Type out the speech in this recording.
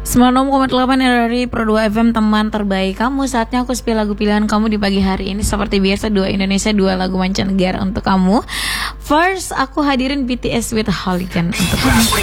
96,8 dari Pro 2 FM, teman terbaik kamu. Saatnya aku spill lagu pilihan kamu di pagi hari ini. Seperti biasa, 2 Indonesia, 2 lagu mancanegara untuk kamu. First, aku hadirin BTS with Hooligan untuk kamu.